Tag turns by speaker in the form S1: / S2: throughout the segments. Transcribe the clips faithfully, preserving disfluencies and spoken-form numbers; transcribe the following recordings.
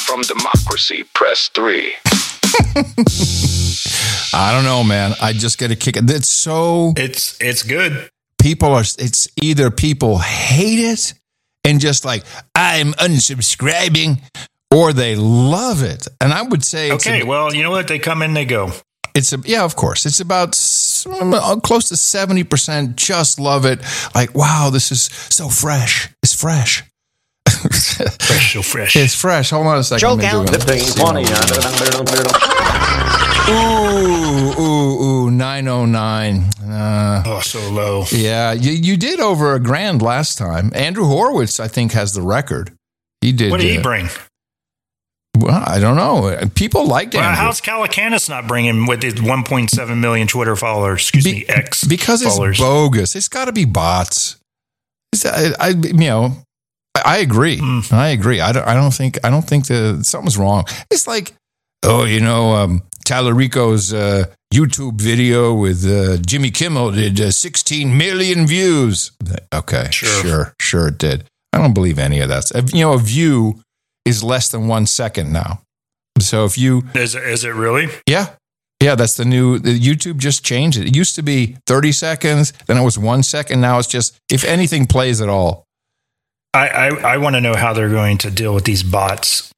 S1: from democracy, press three.
S2: I don't know, man. I just get a kick. It's so...
S3: It's it's good.
S2: People are... It's either people hate it and just like, I'm unsubscribing, or they love it. And I would say... It's
S3: okay,
S2: a,
S3: well, you know what? They come in, they go.
S2: It's a... Yeah, of course. It's about close to seventy percent just love it. Like, wow, this is so fresh. It's fresh.
S3: Fresh, so fresh.
S2: It's fresh. Hold on a second.
S4: Joke out.
S2: Ooh, ooh, ooh, nine oh nine. Uh,
S3: oh, so low.
S2: Yeah, you, you did over a grand last time. Andrew Horowitz, I think, has the record. He did.
S3: What did
S2: uh,
S3: he bring?
S2: Well, I don't know. People liked
S3: well,
S2: Andrew.
S3: How's Calacanis not bringing with his one point seven million Twitter followers? Excuse
S2: Be-
S3: me, X
S2: because
S3: followers.
S2: It's bogus. It's got to be bots. It's, I, I, you know, I, I agree. Mm. I agree. I don't. I don't think. I don't think that something's wrong. It's like, oh, you know, um, Tallarico's uh, YouTube video with uh, Jimmy Kimmel did uh, sixteen million views. Okay,
S3: sure,
S2: sure, sure, it did. I don't believe any of that. You know, a view is less than one second now. So if you
S3: is it, is it really?
S2: Yeah. Yeah, that's the new, the YouTube just changed it. It used to be thirty seconds, then it was one second. Now it's just, if anything plays at all.
S3: I, I, I want to know how they're going to deal with these bots,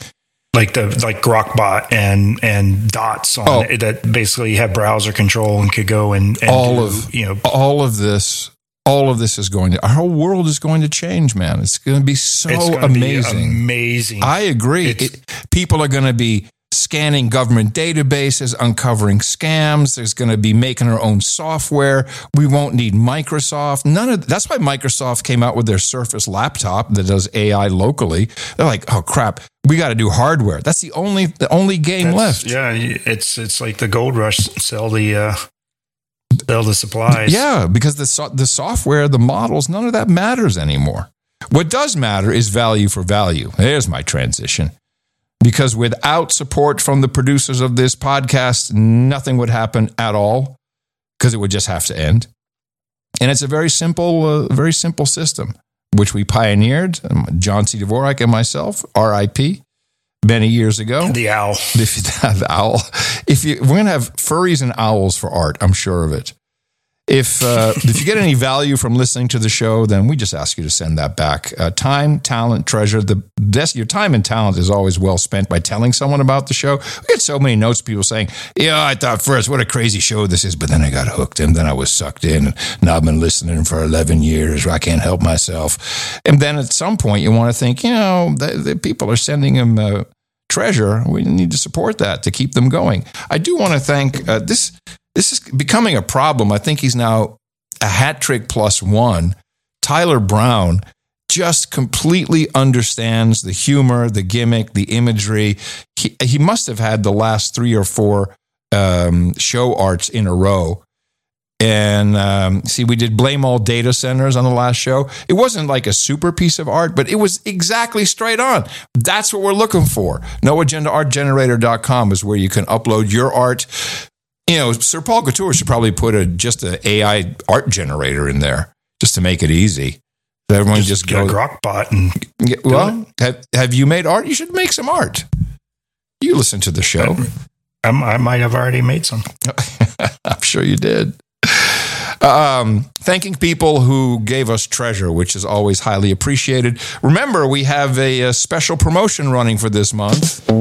S3: like the like Grokbot and and dots on
S2: Oh.
S3: it that basically have browser control and could go and, and
S2: all
S3: do,
S2: of,
S3: you know,
S2: all of this, all of this is going to, our whole world is going to change, man. It's going to be so
S3: it's gonna
S2: amazing.
S3: Be amazing.
S2: I agree. It, people are going to be scanning government databases, uncovering scams. There's going to be making our own software. We won't need Microsoft. None of that's why Microsoft came out with their Surface laptop that does A I locally. They're like, oh crap, we got to do hardware. That's the only the only game
S3: That's,
S2: left.
S3: Yeah, it's it's like the gold rush. Sell the uh, sell the supplies.
S2: Yeah, because the so- the software, the models, none of that matters anymore. What does matter is value for value. There's my transition. Because without support from the producers of this podcast, nothing would happen at all, because it would just have to end. And it's a very simple, uh, very simple system, which we pioneered, um, John C. Dvorak and myself, R I P, many years ago.
S3: The owl.
S2: If you, the owl. If you, we're going to have furries and owls for art, I'm sure of it. If uh, if you get any value from listening to the show, then we just ask you to send that back. Uh, time, talent, treasure. The best, your time and talent is always well spent by telling someone about the show. We get so many notes, people saying, yeah, I thought first, what a crazy show this is, but then I got hooked and then I was sucked in. And now I've been listening for eleven years. I can't help myself. And then at some point you want to think, you know, the, the people are sending them uh, treasure. We need to support that to keep them going. I do want to thank uh, this. This is becoming a problem. I think he's now a hat trick plus one. Tyler Brown just completely understands the humor, the gimmick, the imagery. He, he must have had the last three or four um, show arts in a row. And um, see, we did Blame All Data Centers on the last show. It wasn't like a super piece of art, but it was exactly straight on. That's what we're looking for. no agenda art generator dot com is where you can upload your art. You know, Sir Paul Couture should probably put a just an A I art generator in there just to make it easy. So everyone just,
S3: just get
S2: goes,
S3: a Grokbot and
S2: get, well, have, have you made art? You should make some art. You listen to the show.
S3: I, I might have already made some.
S2: I'm sure you did. Um, thanking people who gave us treasure, which is always highly appreciated. Remember, we have a, a special promotion running for this month.